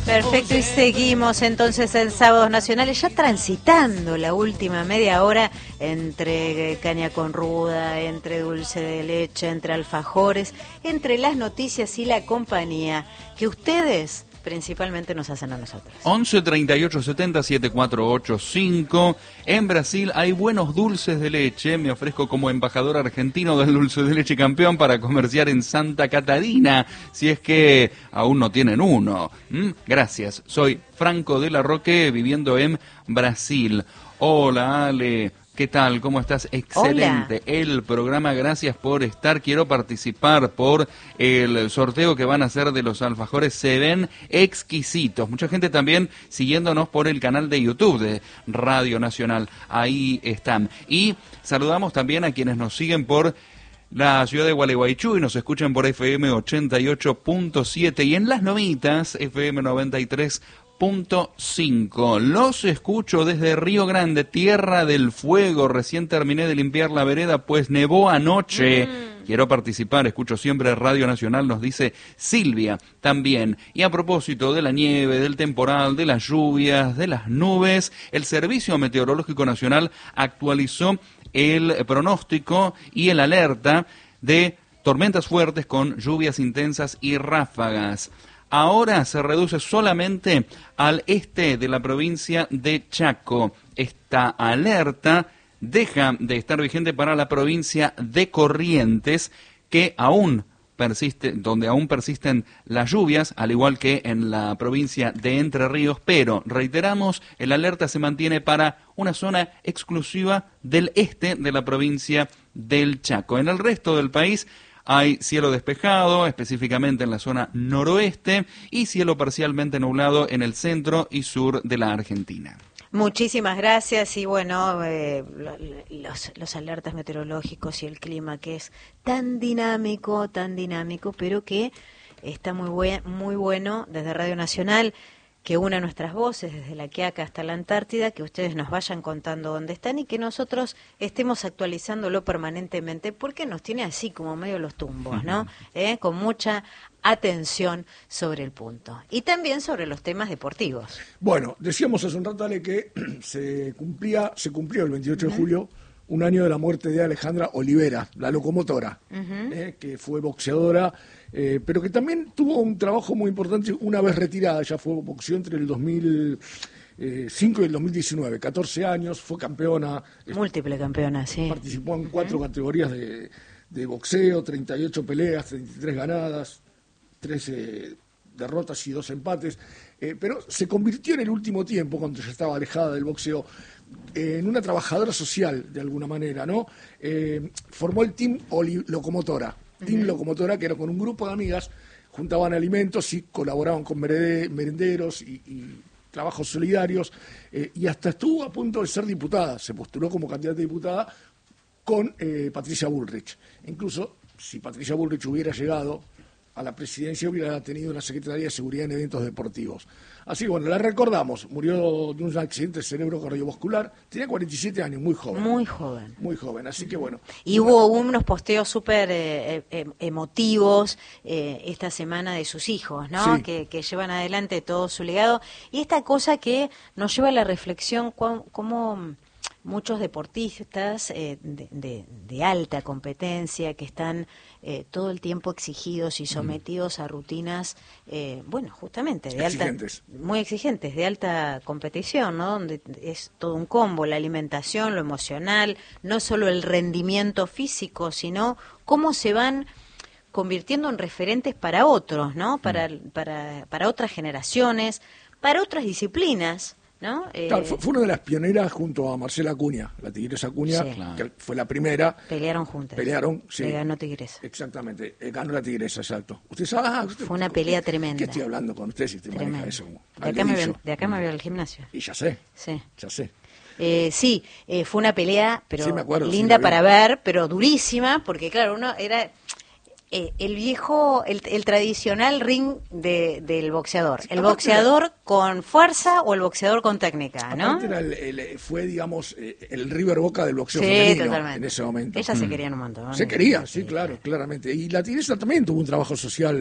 Perfecto, y seguimos entonces en Sábados Nacionales, ya transitando la última media hora entre caña con ruda, entre dulce de leche, entre alfajores, entre las noticias y la compañía que ustedes principalmente nos hacen a nosotros. 11 38 70 7485. En Brasil hay buenos dulces de leche. Me ofrezco como embajador argentino del dulce de leche campeón para comerciar en Santa Catarina, si es que aún no tienen uno. Gracias. Soy Franco de la Roque, viviendo en Brasil. Hola, Ale. ¿Qué tal? ¿Cómo estás? Excelente. Hola. El programa, gracias por estar. Quiero participar por el sorteo que van a hacer de los alfajores. Se ven exquisitos. Mucha gente también siguiéndonos por el canal de YouTube de Radio Nacional. Ahí están. Y saludamos también a quienes nos siguen por la ciudad de Gualeguaychú y nos escuchan por FM 88.7 y en Las Novitas, FM 93.5. Los escucho desde Río Grande, Tierra del Fuego. Recién terminé de limpiar la vereda, pues nevó anoche. Quiero participar, escucho siempre Radio Nacional, nos dice Silvia también. Y a propósito de la nieve, del temporal, de las lluvias, de las nubes, el Servicio Meteorológico Nacional actualizó el pronóstico y el alerta de tormentas fuertes con lluvias intensas y ráfagas. Ahora se reduce solamente al este de la provincia de Chaco. Esta alerta deja de estar vigente para la provincia de Corrientes, que donde aún persisten las lluvias, al igual que en la provincia de Entre Ríos, pero reiteramos, el alerta se mantiene para una zona exclusiva del este de la provincia del Chaco. En el resto del país hay cielo despejado, específicamente en la zona noroeste, y cielo parcialmente nublado en el centro y sur de la Argentina. Muchísimas gracias y bueno, los alertas meteorológicos y el clima que es tan dinámico, pero que está muy bueno desde Radio Nacional, que una nuestras voces desde la Quiaca hasta la Antártida, que ustedes nos vayan contando dónde están y que nosotros estemos actualizándolo permanentemente, porque nos tiene así como medio los tumbos, ¿no? Con mucha atención sobre el punto. Y también sobre los temas deportivos. Bueno, decíamos hace un rato, Ale, que se cumplió el 28 de julio un año de la muerte de Alejandra Olivera, la locomotora, que fue boxeadora, pero que también tuvo un trabajo muy importante una vez retirada. Ella fue boxeó entre el 2005 y el 2019, 14 años, fue campeona. Múltiple campeona, sí. Participó en 4 categorías de boxeo, 38 peleas, 33 ganadas, 13 derrotas y 2 empates, pero se convirtió en el último tiempo, cuando ya estaba alejada del boxeo, en una trabajadora social, de alguna manera, ¿no? Formó el Team Locomotora, que era con un grupo de amigas, juntaban alimentos y colaboraban con merenderos y trabajos solidarios, y hasta estuvo a punto de ser diputada, se postuló como candidata a diputada con Patricia Bullrich. Incluso, si Patricia Bullrich hubiera llegado a la presidencia, hubiera tenido una Secretaría de Seguridad en eventos deportivos. Así que bueno, la recordamos, murió de un accidente cerebro cardiovascular, tenía 47 años, muy joven. Muy joven, así que bueno. Y hubo unos posteos súper emotivos esta semana de sus hijos, ¿no? Sí. Que llevan adelante todo su legado. Y esta cosa que nos lleva a la reflexión, cómo muchos deportistas de alta competencia que están todo el tiempo exigidos y sometidos a rutinas, justamente muy exigentes, de alta competición, ¿no? Donde es todo un combo, la alimentación, lo emocional, no solo el rendimiento físico, sino cómo se van convirtiendo en referentes para otros, ¿no? Para otras generaciones, para otras disciplinas, ¿no? Claro, fue una de las pioneras junto a Marcela Acuña, la Tigresa Acuña, sí, que fue la primera. Pelearon juntas. Sí. Le ganó Tigresa. Exactamente, ganó la Tigresa, exacto. Usted sabe, fue una pelea tremenda. ¿Qué estoy hablando con usted si usted maneja eso? De acá me veo al gimnasio. Y ya sé. Sí. Ya sé. Fue una pelea, pero sí, me acuerdo, linda para ver, pero durísima, porque claro, uno era el viejo, el tradicional ring del boxeador. El boxeador con fuerza o el boxeador con técnica, ¿no? Aparte fue, digamos, el River Boca del boxeo sí, femenino totalmente. En ese momento. Ellas se querían un montón, ¿no? Se quería, sí, claro, claramente. Y la Tigresa también tuvo un trabajo social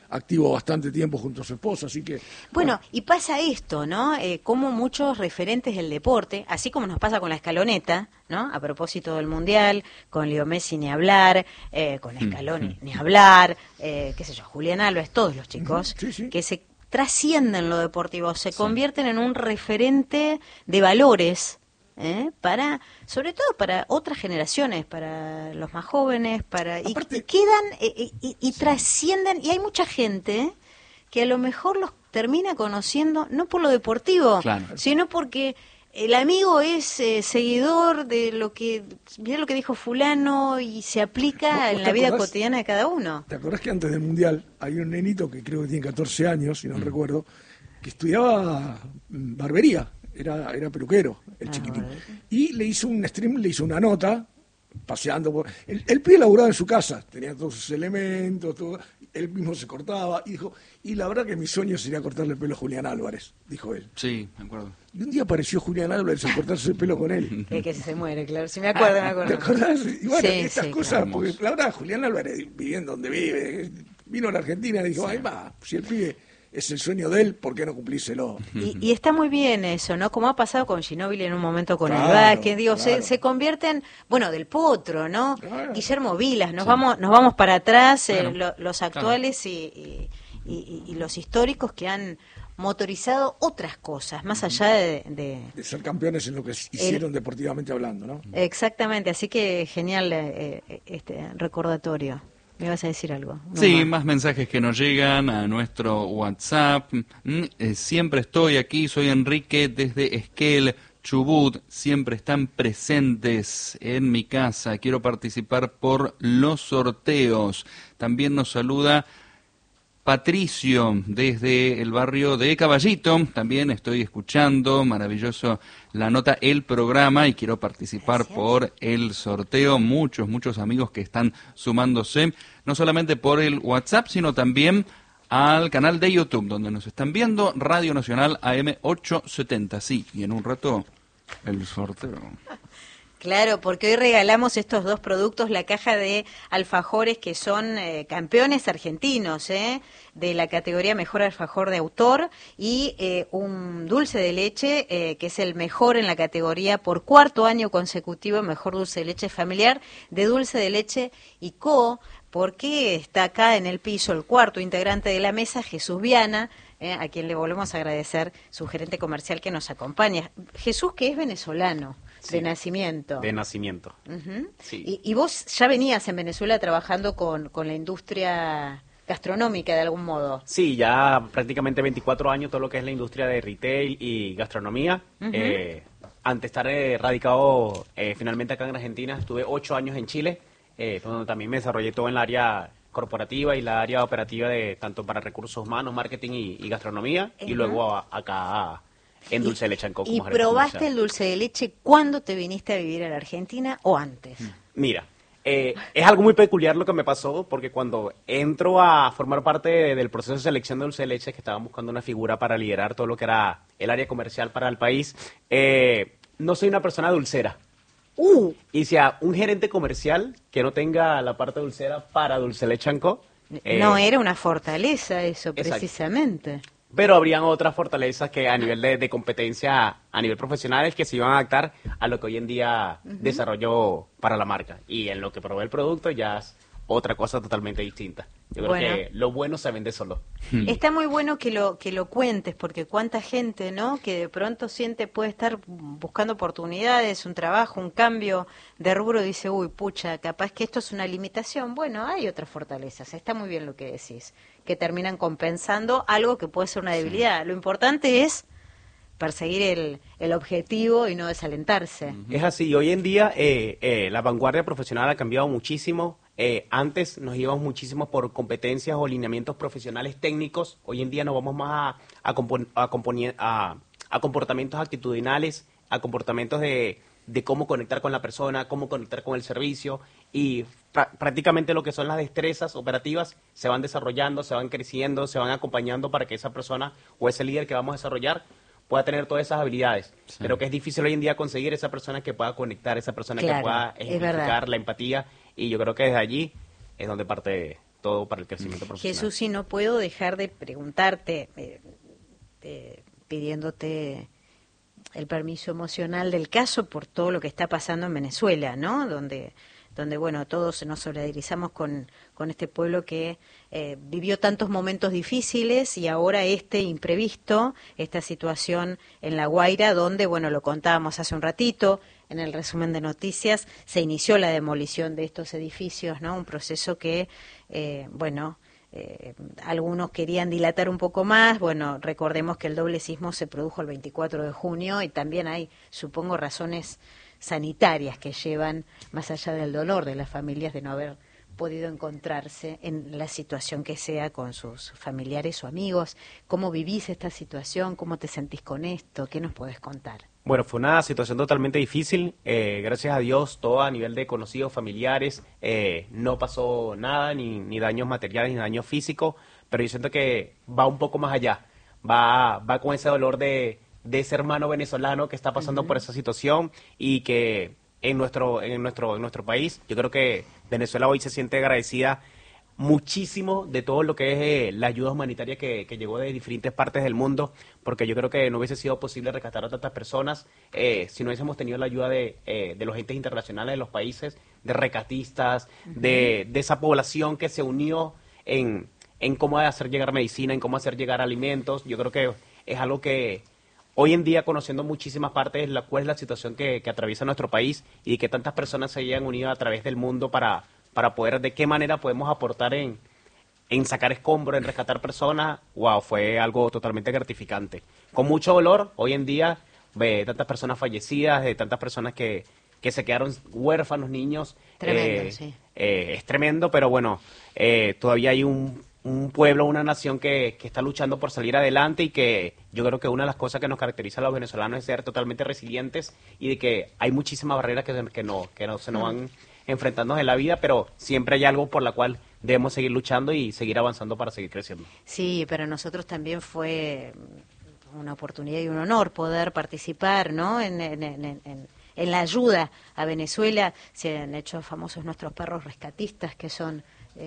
activo bastante tiempo junto a su esposa, así que... Bueno, y pasa esto, ¿no? Como muchos referentes del deporte, así como nos pasa con la escaloneta, ¿no? A propósito del Mundial, con Leo Messi ni hablar, con Scaloni ni hablar, qué sé yo, Julián Álvarez, todos los chicos, Sí. que se trascienden lo deportivo, se convierten en un referente de valores, sobre todo para otras generaciones, para los más jóvenes, Aparte, y quedan y trascienden, y hay mucha gente que a lo mejor los termina conociendo no por lo deportivo, Claro. sino porque el amigo es seguidor de mirá lo que dijo fulano y se aplica en la vida cotidiana de cada uno. ¿Te acordás que antes del Mundial hay un nenito que creo que tiene 14 años, si no recuerdo, que estudiaba barbería, era peluquero, el chiquitín, y le hizo un stream, le hizo una nota, paseando por... El pibe laburaba en su casa, tenía todos sus elementos, todo, él mismo se cortaba, y dijo, y la verdad que mi sueño sería cortarle el pelo a Julián Álvarez, dijo él. Sí, me acuerdo. Y un día apareció Julián Álvarez a cortarse el pelo con él. Que se muere, claro. Si me acuerdo. ¿Te acordás? Y bueno, Sí, estas cosas, claro. porque la verdad, Julián Álvarez viviendo donde vive, vino a la Argentina y dijo, ay va, si el pibe es el sueño de él, ¿por qué no cumplírselo? Y está muy bien eso, ¿no? Como ha pasado con Ginóbili en un momento con el Claro, básquet, digo, claro. se convierten, bueno, del Potro, ¿no? Claro. Guillermo Vilas, nos vamos para atrás, Claro, los actuales y los históricos que han motorizado otras cosas, más allá de... De ser campeones en lo que hicieron deportivamente hablando, ¿no? Exactamente, así que genial este recordatorio. ¿Me vas a decir algo? No Sí, más. más mensajes que nos llegan a nuestro WhatsApp. Siempre estoy aquí, soy Enrique desde Esquel, Chubut. Siempre están presentes en mi casa. Quiero participar por los sorteos. También nos saluda Patricio desde el barrio de Caballito. También estoy escuchando, maravilloso la nota, el programa, y quiero participar Gracias. por el sorteo. Muchos amigos que están sumándose, no solamente por el WhatsApp, sino también al canal de YouTube, donde nos están viendo, Radio Nacional AM 870. Sí, y en un rato el sorteo. Claro, porque hoy regalamos estos dos productos, la caja de alfajores que son campeones argentinos, de la categoría Mejor Alfajor de Autor, y un dulce de leche que es el mejor en la categoría por cuarto año consecutivo, Mejor Dulce de Leche Familiar, de Dulce de Leche y Co., porque está acá en el piso el cuarto integrante de la mesa, Jesús Viana, a quien le volvemos a agradecer, su gerente comercial que nos acompaña. Jesús, que es venezolano. Sí, de nacimiento. De nacimiento. Ujú. Sí. Y vos ya venías en Venezuela trabajando con la industria gastronómica de algún modo. Sí, ya prácticamente 24 años todo lo que es la industria de retail y gastronomía. Ujú. Antes de estar radicado finalmente acá en Argentina, estuve 8 años en Chile, donde también me desarrollé todo en el área corporativa y la área operativa de tanto para recursos humanos, marketing y gastronomía, y luego acá en Dulce de Leche en Coco. ¿Y como gerente probaste comercial. el dulce de leche cuando te viniste a vivir a la Argentina o antes? Mira, es algo muy peculiar lo que me pasó, porque cuando entro a formar parte del proceso de selección de Dulce de Leche, que estaban buscando una figura para liderar todo lo que era el área comercial para el país, no soy una persona dulcera. Y si a un gerente comercial que no tenga la parte dulcera para Dulce de Leche en Co, No era una fortaleza eso, Exacto. precisamente. pero habrían otras fortalezas que a nivel de competencia, a nivel profesional, que se iban a adaptar a lo que hoy en día desarrollo para la marca. Y en lo que probé el producto ya es otra cosa totalmente distinta. Yo creo Bueno. que lo bueno se vende solo. Está muy bueno que lo cuentes, porque cuánta gente, ¿no?, que de pronto puede estar buscando oportunidades, un trabajo, un cambio de rubro, dice, uy, pucha, capaz que esto es una limitación. Bueno, hay otras fortalezas, está muy bien lo que decís, que terminan compensando algo que puede ser una debilidad. Lo importante es perseguir el objetivo y no desalentarse. Es así, hoy en día la vanguardia profesional ha cambiado muchísimo. Antes nos íbamos muchísimo por competencias o lineamientos profesionales técnicos. Hoy en día nos vamos más a comportamientos actitudinales, a comportamientos de cómo conectar con la persona, cómo conectar con el servicio, y prácticamente lo que son las destrezas operativas se van desarrollando, se van creciendo, se van acompañando para que esa persona o ese líder que vamos a desarrollar pueda tener todas esas habilidades. Sí. Pero que es difícil hoy en día conseguir esa persona que pueda conectar, esa persona Claro, que pueda es ejemplificar verdad. la empatía, y yo creo que desde allí es donde parte todo para el crecimiento profesional. Jesús, y no puedo dejar de preguntarte, pidiéndote el permiso emocional del caso por todo lo que está pasando en Venezuela, ¿no? Donde bueno, todos nos solidarizamos con este pueblo que vivió tantos momentos difíciles y ahora este imprevisto, esta situación en La Guaira, donde, bueno, lo contábamos hace un ratito, en el resumen de noticias, se inició la demolición de estos edificios, ¿no? Un proceso que, algunos querían dilatar un poco más. Bueno, recordemos que el doble sismo se produjo el 24 de junio y también hay, supongo, razones sanitarias que llevan, más allá del dolor de las familias de no haber podido encontrarse en la situación que sea con sus familiares o amigos. ¿Cómo vivís esta situación? ¿Cómo te sentís con esto? ¿Qué nos podés contar? Bueno, fue una situación totalmente difícil. Gracias a Dios, todo a nivel de conocidos, familiares, no pasó nada, ni daños materiales, ni daños físicos, pero yo siento que va un poco más allá. Va con ese dolor de ese hermano venezolano que está pasando por esa situación y que en nuestro país, yo creo que Venezuela hoy se siente agradecida muchísimo de todo lo que es la ayuda humanitaria que llegó de diferentes partes del mundo, porque yo creo que no hubiese sido posible rescatar a tantas personas si no hubiésemos tenido la ayuda de los entes internacionales de los países, de rescatistas, de esa población que se unió en cómo hacer llegar medicina, en cómo hacer llegar alimentos. Yo creo que es algo que hoy en día, conociendo muchísimas partes, cuál es la situación que atraviesa nuestro país y que tantas personas se hayan unido a través del mundo para poder, de qué manera podemos aportar en sacar escombros, en rescatar personas. Wow, fue algo totalmente gratificante. Con mucho dolor, hoy en día, de tantas personas fallecidas, de tantas personas que se quedaron huérfanos, niños. Tremendo, sí. Es tremendo, pero bueno, todavía hay un pueblo, una nación que está luchando por salir adelante y que yo creo que una de las cosas que nos caracteriza a los venezolanos es ser totalmente resilientes y de que hay muchísimas barreras que se nos van enfrentándonos en la vida, pero siempre hay algo por la cual debemos seguir luchando y seguir avanzando para seguir creciendo. Sí, para nosotros también fue una oportunidad y un honor poder participar, ¿no? En la ayuda a Venezuela. Se han hecho famosos nuestros perros rescatistas, que son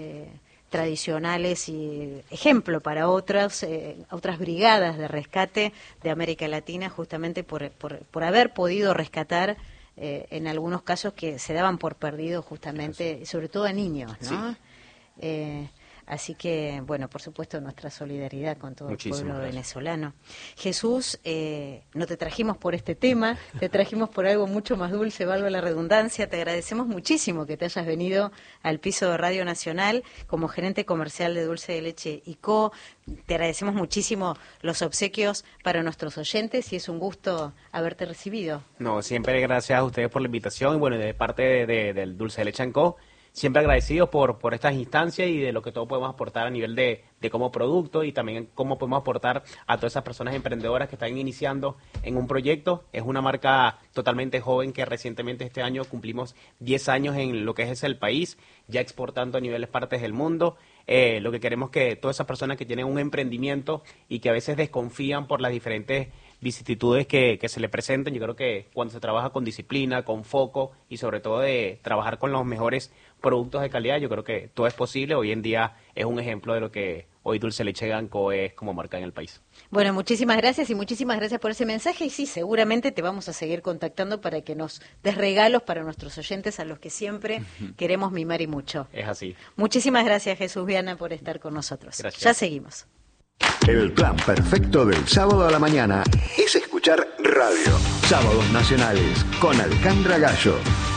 tradicionales y ejemplo para otras brigadas de rescate de América Latina, justamente por haber podido rescatar en algunos casos que se daban por perdidos justamente, sobre todo a niños, ¿no? Sí. Así que, bueno, por supuesto, nuestra solidaridad con todo el pueblo venezolano. Jesús, no te trajimos por este tema, te trajimos por algo mucho más dulce, valga la redundancia. Te agradecemos muchísimo que te hayas venido al piso de Radio Nacional como gerente comercial de Dulce de Leche y Co. Te agradecemos muchísimo los obsequios para nuestros oyentes y es un gusto haberte recibido. No, siempre gracias a ustedes por la invitación y bueno, de parte del Dulce de Leche Co. Siempre agradecidos por estas instancias y de lo que todos podemos aportar a nivel de como producto y también cómo podemos aportar a todas esas personas emprendedoras que están iniciando en un proyecto. Es una marca totalmente joven que recientemente este año cumplimos 10 años en lo que es el país, ya exportando a niveles partes del mundo. Lo que queremos es que todas esas personas que tienen un emprendimiento y que a veces desconfían por las diferentes vicisitudes que se le presenten, yo creo que cuando se trabaja con disciplina, con foco y sobre todo de trabajar con los mejores productos de calidad, yo creo que todo es posible. Hoy en día es un ejemplo de lo que hoy Dulce Leche Ganco es como marca en el país. Bueno, muchísimas gracias y muchísimas gracias por ese mensaje y sí, seguramente te vamos a seguir contactando para que nos des regalos para nuestros oyentes a los que siempre queremos mimar y mucho. Es así. Muchísimas gracias, Jesús Viana, por estar con nosotros. Gracias. Ya seguimos. El plan perfecto del sábado a la mañana es escuchar radio. Sábados Nacionales con Alejandra Gallo.